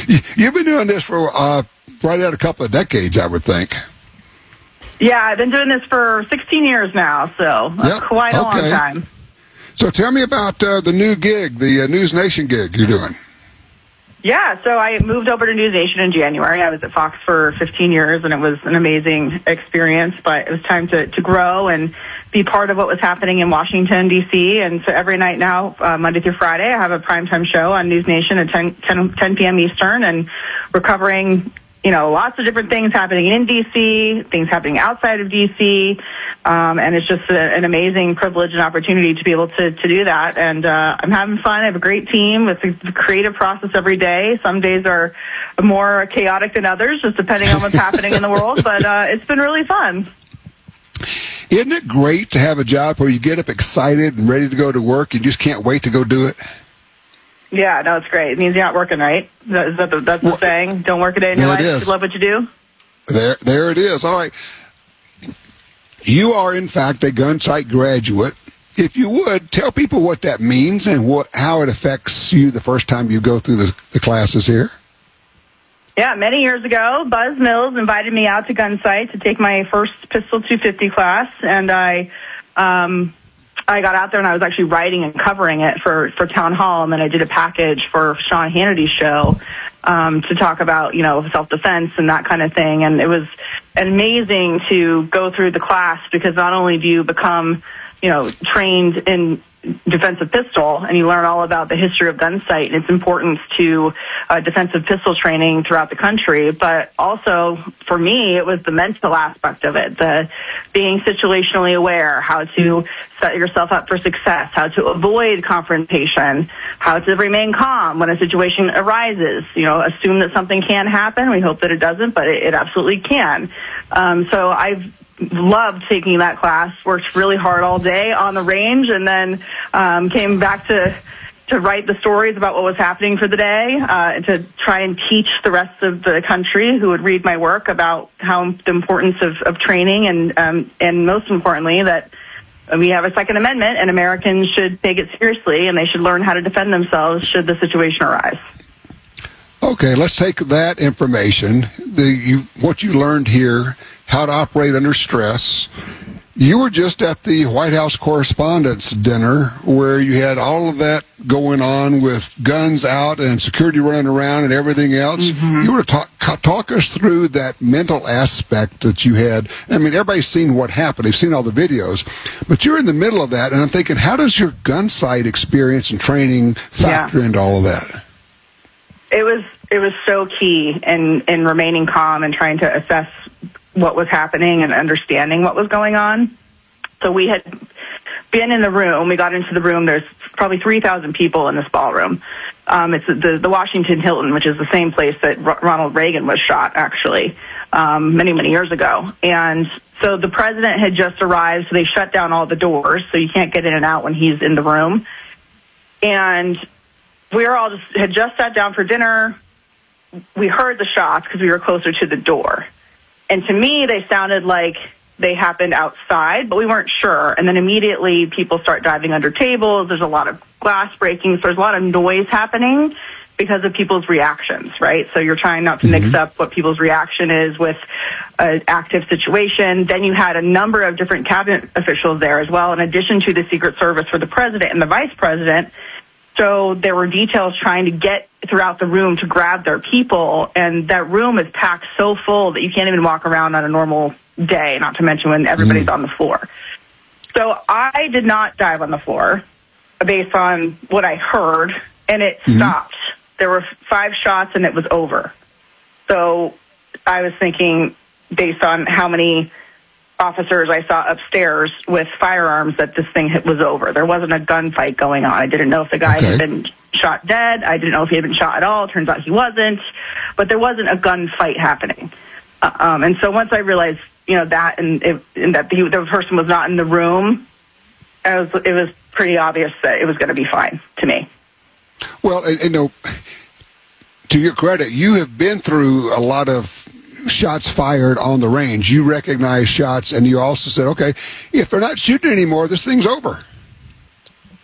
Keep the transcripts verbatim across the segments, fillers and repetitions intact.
You've been doing this for uh, right at a couple of decades, I would think. Yeah, I've been doing this for sixteen years now, so that's yep. quite a okay. long time. So tell me about uh, the new gig, the uh, News Nation gig you're doing. Yeah, so I moved over to News Nation in January. I was at Fox for fifteen years, and it was an amazing experience, but it was time to, to grow and be part of what was happening in Washington, D C. And so every night now, uh, Monday through Friday, I have a primetime show on News Nation at ten p.m. Eastern, and we're covering, you know, lots of different things happening in D C, things happening outside of D C, um, and it's just a, an amazing privilege and opportunity to be able to, to do that. And uh, I'm having fun. I have a great team. It's a creative process every day. Some days are more chaotic than others, just depending on what's happening in the world, but uh, it's been really fun. Isn't it great to have a job where you get up excited and ready to go to work? You just can't wait to go do it? Yeah, no, it's great. It means you're not working, right? Is that, is that the, that's the well, saying? Don't work a day in your life. You love what you do? There, there it is. All right. You are, in fact, a Gunsight graduate. If you would, tell people what that means and what how it affects you the first time you go through the, the classes here. Yeah, many years ago, Buzz Mills invited me out to Gunsight to take my first Pistol two fifty class, and I... Um, I got out there and I was actually writing and covering it for, for Town Hall, and then I did a package for Sean Hannity's show um, to talk about, you know, self-defense and that kind of thing. And it was amazing to go through the class because not only do you become, you know, trained in defensive pistol, and you learn all about the history of Gunsight and its importance to uh, defensive pistol training throughout the country. But also, for me, it was the mental aspect of it, the being situationally aware, how to set yourself up for success, how to avoid confrontation, how to remain calm when a situation arises. You know, assume that something can happen. We hope that it doesn't, but it, it absolutely can. Um, so I've loved taking that class, worked really hard all day on the range, and then um, came back to to write the stories about what was happening for the day, uh, and to try and teach the rest of the country who would read my work about how the importance of, of training, and um, and most importantly, that we have a Second Amendment and Americans should take it seriously and they should learn how to defend themselves should the situation arise. Okay, let's take that information, the you, what you learned here, how to operate under stress. You were just at the White House Correspondents' Dinner where you had all of that going on with guns out and security running around and everything else. Mm-hmm. You were to talk, talk us through that mental aspect that you had. I mean, everybody's seen what happened. They've seen all the videos. But you're in the middle of that, and I'm thinking, how does your Gunsight experience and training factor yeah. into all of that? It was it was so key in, in remaining calm and trying to assess what was happening and understanding what was going on. So we had been in the room. We got into the room. There's probably three thousand people in this ballroom. Um, it's the, the Washington Hilton, which is the same place that R- Ronald Reagan was shot, actually, um, many, many years ago. And so the president had just arrived, so they shut down all the doors, so you can't get in and out when he's in the room. And we were all just had just sat down for dinner. We heard the shots because we were closer to the door. And to me, they sounded like they happened outside, but we weren't sure. And then immediately people start diving under tables. There's a lot of glass breaking. So there's a lot of noise happening because of people's reactions, right? So you're trying not to mm-hmm. mix up what people's reaction is with an active situation. Then you had a number of different cabinet officials there as well, in addition to the Secret Service for the president and the vice president. So there were details trying to get throughout the room to grab their people, and that room is packed so full that you can't even walk around on a normal day, not to mention when everybody's mm. on the floor. So I did not dive on the floor based on what I heard, and it mm. stopped. There were five shots, and it was over. So I was thinking, based on how many officers I saw upstairs with firearms, that this thing was over. There wasn't a gunfight going on. I didn't know if the guy okay. had been shot dead. I didn't know if he had been shot at all. Turns out he wasn't. But there wasn't a gunfight happening. Uh, um, and so once I realized, you know, that and, it, and that the, the person was not in the room, I was, it was pretty obvious that it was going to be fine to me. Well, and, you know, to your credit, you have been through a lot of shots fired on the range. You recognize shots, and you also said, okay, if they're not shooting anymore, this thing's over.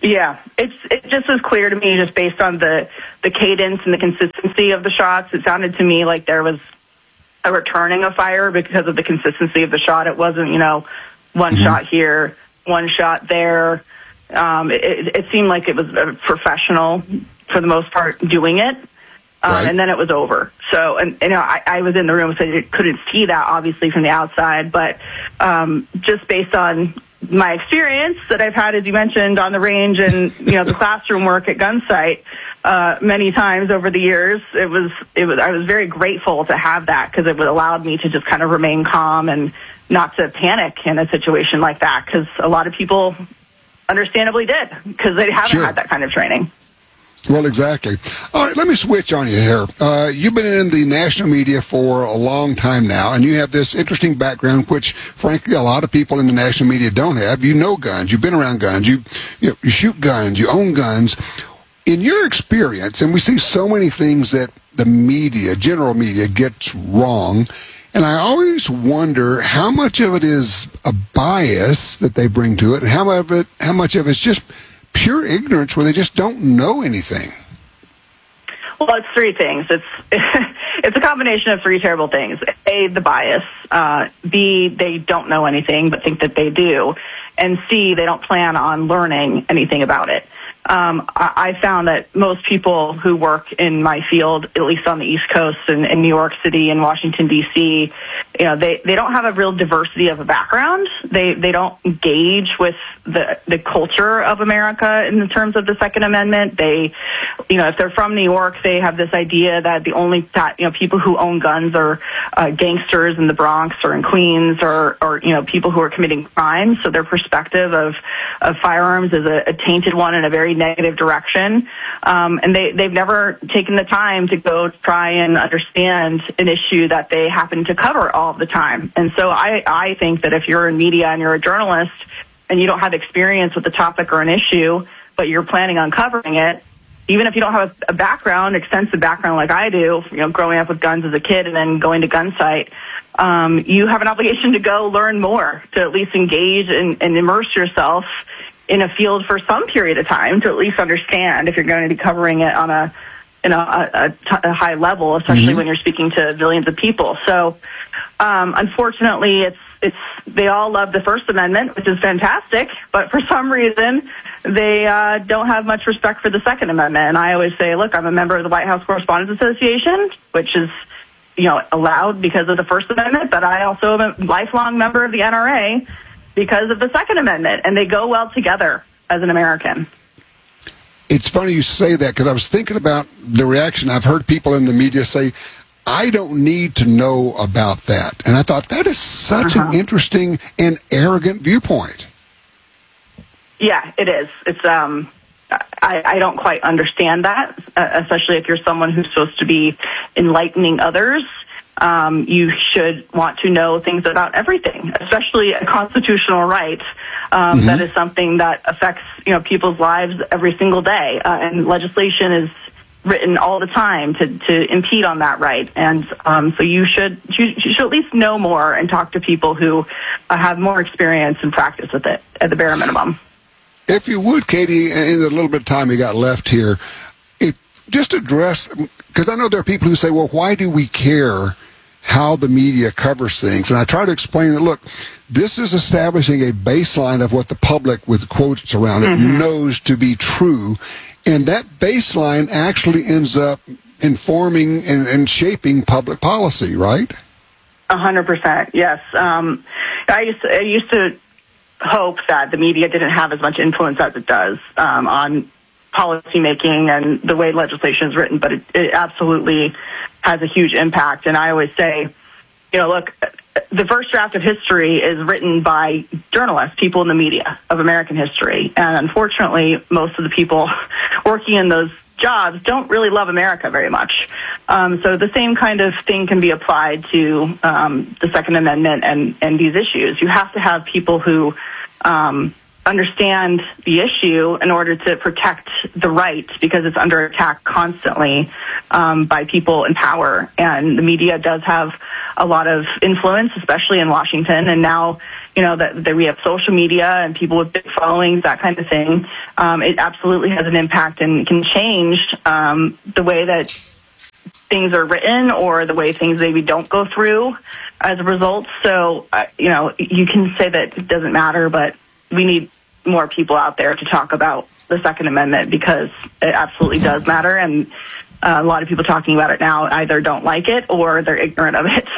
Yeah, it's it just was clear to me, just based on the the cadence and the consistency of the shots. It sounded to me like there was a returning of fire because of the consistency of the shot. It wasn't, you know, one mm-hmm. shot here, one shot there. Um, it, it seemed like it was a professional, for the most part, doing it. Um, right. And then it was over. So, and, and you know, I, I was in the room, so I couldn't see that, obviously, from the outside. But um, just based on my experience that I've had, as you mentioned, on the range and, you know, the classroom work at Gunsight uh, many times over the years, it was, it was, I was very grateful to have that, because it allowed me to just kind of remain calm and not to panic in a situation like that, because a lot of people understandably did, because they haven't sure. had that kind of training. Well, exactly. All right, let me switch on you here. Uh, you've been in the national media for a long time now, and you have this interesting background, which, frankly, a lot of people in the national media don't have. You know guns. You've been around guns. You, you know, you shoot guns. You own guns. In your experience, and we see so many things that the media, general media, gets wrong, and I always wonder how much of it is a bias that they bring to it, and how much of it, how much of it's just pure ignorance where they just don't know anything. Well, it's three things. It's it's a combination of three terrible things. A, the bias. Uh, B, they don't know anything but think that they do. And C, they don't plan on learning anything about it. Um, I, I found that most people who work in my field, at least on the East Coast and in New York City and Washington, D C, you know, they, they don't have a real diversity of a background. They they don't engage with the the culture of America in terms of the Second Amendment. They, you know, if they're from New York, they have this idea that the only, you know, people who own guns are uh, gangsters in the Bronx or in Queens, or, or, you know, people who are committing crimes. So their perspective of, of firearms is a, a tainted one in a very negative direction. Um, and they, they've never taken the time to go try and understand an issue that they happen to cover all the time. And so I, I think that if you're in media and you're a journalist and you don't have experience with the topic or an issue, but you're planning on covering it, even if you don't have a background, extensive background like I do, you know, growing up with guns as a kid and then going to Gunsight, um, you have an obligation to go learn more, to at least engage and, and immerse yourself in a field for some period of time, to at least understand if you're going to be covering it on a, you know, a, a, t- a high level, especially mm-hmm. when you're speaking to millions of people. So, um, unfortunately, it's it's they all love the First Amendment, which is fantastic, but for some reason they uh, don't have much respect for the Second Amendment. And I always say, look, I'm a member of the White House Correspondents Association, which is, you know, allowed because of the First Amendment, but I also am a lifelong member of the N R A because of the Second Amendment, and they go well together as an American. It's funny you say that, because I was thinking about the reaction. I've heard people in the media say, I don't need to know about that. And I thought, that is such uh-huh. an interesting and arrogant viewpoint. Yeah, it is. It's um, I, I don't quite understand that, uh, especially if you're someone who's supposed to be enlightening others. Um, you should want to know things about everything, especially a constitutional right. Um, mm-hmm. That is something that affects, you know, people's lives every single day, uh, and legislation is written all the time to, to impede on that right. And um, so you should you, you should at least know more and talk to people who uh, have more experience and practice with it at the bare minimum. If you would, Katie, in the little bit of time we got left here, if, just address, because I know there are people who say, well, why do we care how the media covers things? And I try to explain that, look, this is establishing a baseline of what the public, with quotes around it, mm-hmm. knows to be true. And that baseline actually ends up informing and, and shaping public policy, right? A hundred percent, yes. Um, I used to, I used to hope that the media didn't have as much influence as it does um, on policymaking and the way legislation is written, but it, it absolutely has a huge impact. And I always say, you know, look, the first draft of history is written by journalists, people in the media of American history. And unfortunately, most of the people working in those jobs don't really love America very much. Um, so the same kind of thing can be applied to um, the Second Amendment and, and these issues. You have to have people who um, understand the issue in order to protect the right, because it's under attack constantly um, by people in power. And the media does have a lot of influence, especially in Washington. And now, you know, that, that we have social media and people with big followings, that kind of thing. Um, it absolutely has an impact and can change um, the way that things are written or the way things maybe don't go through as a result. So, uh, you know, you can say that it doesn't matter, but we need more people out there to talk about the Second Amendment because it absolutely does matter. And uh, a lot of people talking about it now either don't like it or they're ignorant of it.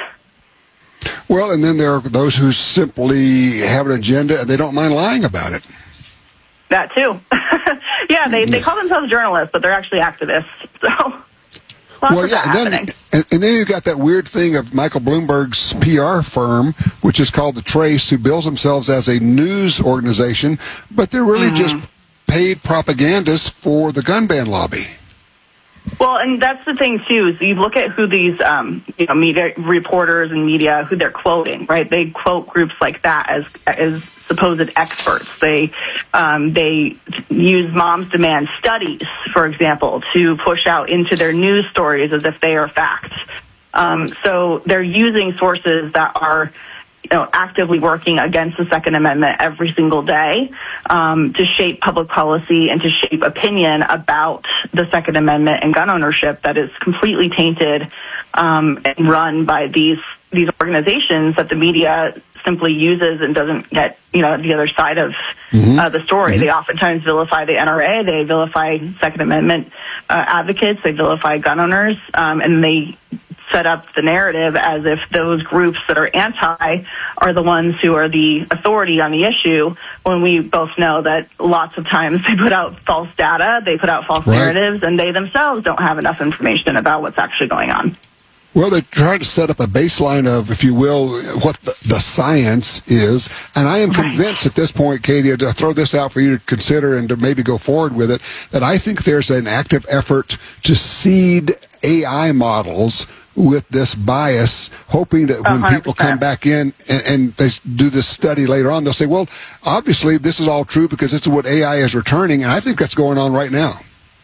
Well, and then there are those who simply have an agenda and they don't mind lying about it. That too. yeah, they, they call themselves journalists, but they're actually activists. So lots well, of yeah, that and then, happening. And, and then you've got that weird thing of Michael Bloomberg's P R firm, which is called The Trace, who bills themselves as a news organization, but they're really mm-hmm. just paid propagandists for the gun ban lobby. Well, and that's the thing, too, is you look at who these um, you know, media reporters and media, who they're quoting, right? They quote groups like that as as supposed experts. They um, they use Moms Demand studies, for example, to push out into their news stories as if they are fact. Um, so they're using sources that are you know, actively working against the Second Amendment every single day um, to shape public policy and to shape opinion about the Second Amendment and gun ownership that is completely tainted um, and run by these these organizations that the media simply uses and doesn't get, you know, the other side of mm-hmm. uh, the story. Mm-hmm. They oftentimes vilify the N R A, they vilify Second Amendment uh, advocates, they vilify gun owners, um, and they set up the narrative as if those groups that are anti are the ones who are the authority on the issue, when we both know that lots of times they put out false data, they put out false right. narratives, and they themselves don't have enough information about what's actually going on. Well, they try to set up a baseline of, if you will, what the, the science is. And I am right. convinced at this point, Katie, to throw this out for you to consider and to maybe go forward with it, that I think there's an active effort to seed A I models with this bias, hoping that when one hundred percent people come back in and, and they do this study later on, they'll say, well, obviously this is all true because this is what A I is returning. And I think that's going on right now.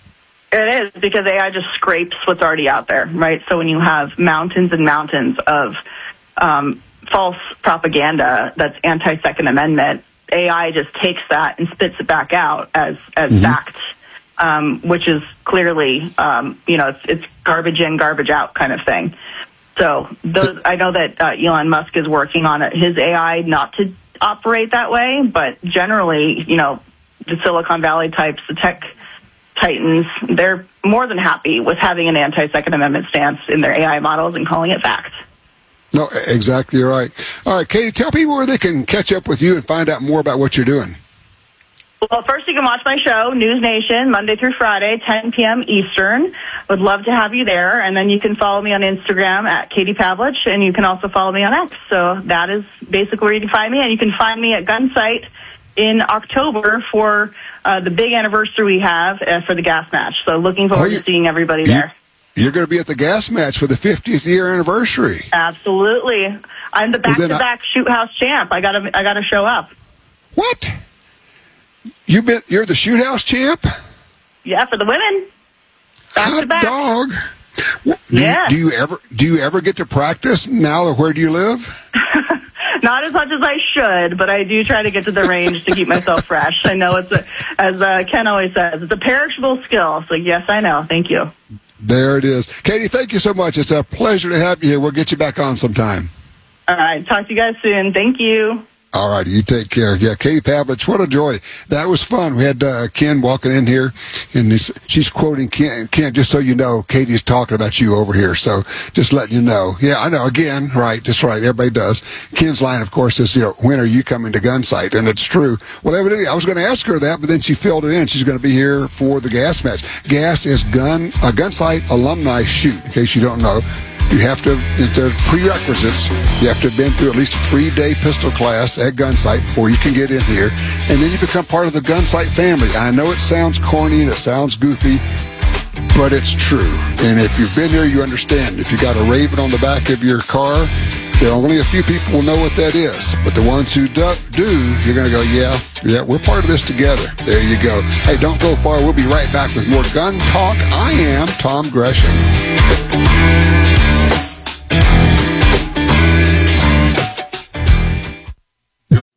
It is, because A I just scrapes what's already out there, right? So when you have mountains and mountains of um, false propaganda that's anti-Second Amendment, A I just takes that and spits it back out as, as mm-hmm. fact, um, which is clearly, um, you know, it's, it's garbage in, garbage out kind of thing. So those, I know that uh, Elon Musk is working on it, his A I not to operate that way, but generally, you know, the Silicon Valley types, the tech titans, they're more than happy with having an anti-Second Amendment stance in their A I models and calling it fact. No, exactly right. All right, Katie, tell people where they can catch up with you and find out more about what you're doing. Well, first you can watch my show, News Nation, Monday through Friday, ten p.m. Eastern. Would love to have you there. And then you can follow me on Instagram at Katie Pavlich, and you can also follow me on X. So that is basically where you can find me. And you can find me at Gunsight in October for uh, the big anniversary we have uh, for the gas match. So looking forward oh, to seeing everybody there. You're going to be at the gas match for the fiftieth year anniversary. Absolutely. I'm the back-to-back well, I... shoot house champ. I got to I got to show up. What? You've been you're the shoot house champ? Yeah, for the women. Back to back. Dog. Do yeah. You, do you ever do you ever get to practice now, or where do you live? Not as much as I should, but I do try to get to the range to keep myself fresh. I know it's a, as uh, Ken always says, it's a perishable skill. So yes, I know. Thank you. There it is. Katie, thank you so much. It's a pleasure to have you here. We'll get you back on sometime. All right. Talk to you guys soon. Thank you. All right, you take care. Yeah, Katie Pavlich, what a joy. That was fun. We had uh, Ken walking in here, and he's, she's quoting Ken, Ken, just so you know, Katie's talking about you over here, so just letting you know. Yeah, I know, again, right, that's right, everybody does. Ken's line, of course, is, you know, when are you coming to Gunsight? And it's true. Well, evidently, I was going to ask her that, but then she filled it in. She's going to be here for the gas match. Gas is gun a Gunsight alumni shoot, in case you don't know. You have to, there's prerequisites. You have to have been through at least a three-day pistol class at Gunsight before you can get in here. And then you become part of the Gunsight family. I know it sounds corny and it sounds goofy, but it's true. And if you've been here, you understand. If you got a Raven on the back of your car, there are only a few people will know what that is. But the ones who do, do you're going to go, yeah, yeah, we're part of this together. There you go. Hey, don't go far. We'll be right back with more gun talk. I am Tom Gresham.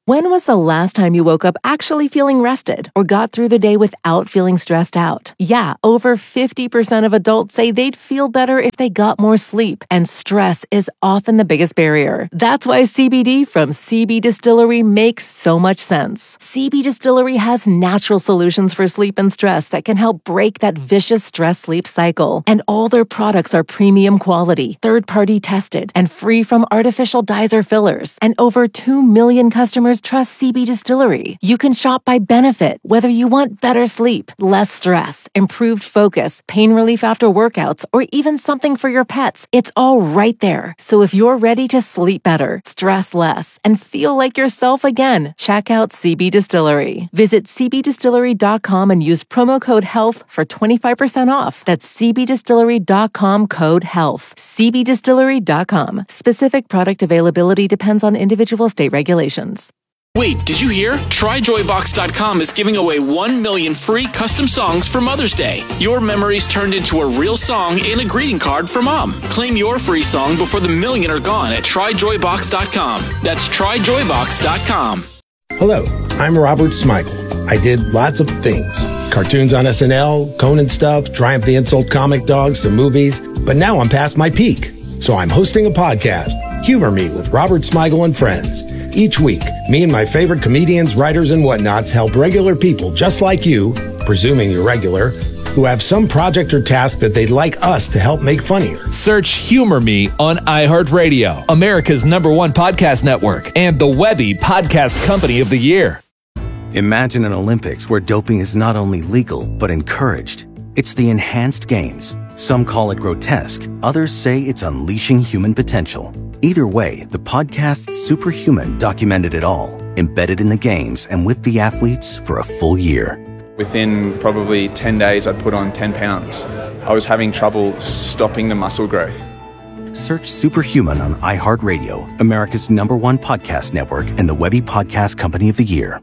When was the last time you woke up actually feeling rested or got through the day without feeling stressed out? Yeah, over fifty percent of adults say they'd feel better if they got more sleep, and stress is often the biggest barrier. That's why C B D from C B Distillery makes so much sense. C B Distillery has natural solutions for sleep and stress that can help break that vicious stress-sleep cycle. And all their products are premium quality, third-party tested, and free from artificial dyes or fillers. And over two million customers trust C B Distillery. You can shop by benefit, whether you want better sleep, less stress, improved focus, pain relief after workouts, or even something for your pets. It's all right there. So if you're ready to sleep better, stress less, and feel like yourself again, check out C B Distillery. Visit c b distillery dot com and use promo code HEALTH for twenty-five percent off. That's c b distillery dot com code HEALTH. c b distillery dot com. Specific product availability depends on individual state regulations. Wait, did you hear? Try joy box dot com is giving away one million free custom songs for Mother's Day. Your memories turned into a real song and a greeting card for Mom. Claim your free song before the million are gone at try joy box dot com. That's try joy box dot com. Hello, I'm Robert Smigel. I did lots of things. Cartoons on S N L, Conan stuff, Triumph the Insult comic dogs, some movies. But now I'm past my peak. So I'm hosting a podcast, Humor Me with Robert Smigel and Friends. Each week, me and my favorite comedians, writers, and whatnots help regular people just like you, presuming you're regular, who have some project or task that they'd like us to help make funnier. Search Humor Me on iHeartRadio, America's number one podcast network, and the Webby Podcast Company of the Year. Imagine an Olympics where doping is not only legal, but encouraged. It's the Enhanced Games. Some call it grotesque. Others say it's unleashing human potential. Either way, the podcast Superhuman documented it all, embedded in the games and with the athletes for a full year. Within probably ten days, I'd put on ten pounds. I was having trouble stopping the muscle growth. Search Superhuman on iHeartRadio, America's number one podcast network, and the Webby Podcast Company of the Year.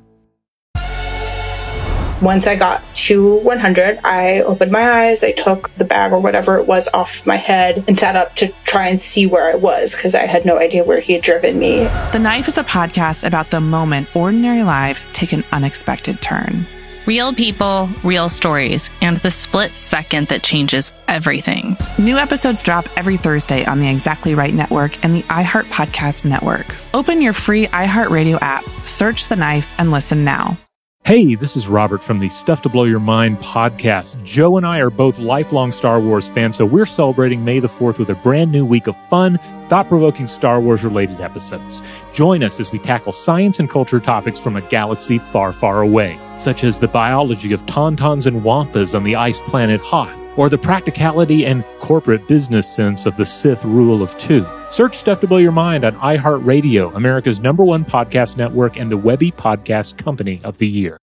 Once I got to one hundred, I opened my eyes, I took the bag or whatever it was off my head and sat up to try and see where I was because I had no idea where he had driven me. The Knife is a podcast about the moment ordinary lives take an unexpected turn. Real people, real stories, and the split second that changes everything. New episodes drop every Thursday on the Exactly Right Network and the iHeart Podcast Network. Open your free iHeartRadio app, search The Knife, and listen now. Hey, this is Robert from the Stuff to Blow Your Mind podcast. Joe and I are both lifelong Star Wars fans, so we're celebrating May the fourth with a brand new week of fun, thought-provoking Star Wars-related episodes. Join us as we tackle science and culture topics from a galaxy far, far away, such as the biology of tauntauns and wampas on the ice planet Hoth, or the practicality and corporate business sense of the Sith rule of two. Search Stuff to Blow Your Mind on iHeartRadio, America's number one podcast network, and the Webby Podcast Company of the Year.